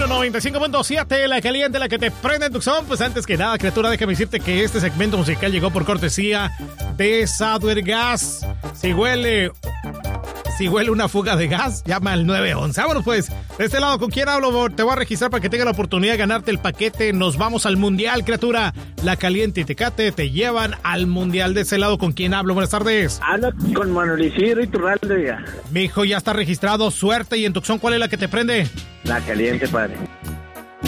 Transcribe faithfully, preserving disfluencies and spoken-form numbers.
noventa y cinco punto siete, la caliente, la que te prende en Tucson. Pues antes que nada, criatura, déjame decirte que este segmento musical llegó por cortesía de Southwest Gas. Si huele... Si huele una fuga de gas, llama al nueve once. Vámonos pues. De este lado, ¿con quién hablo? Te voy a registrar para que tenga la oportunidad de ganarte el paquete. Nos vamos al Mundial, criatura. La Caliente y Tecate te llevan al Mundial. De ese lado, ¿con quién hablo? Buenas tardes. Habla con Manuel Isidro Iturralde, ya. Mi hijo ya está registrado. Suerte. ¿Y en Tucson cuál es la que te prende? La Caliente, padre.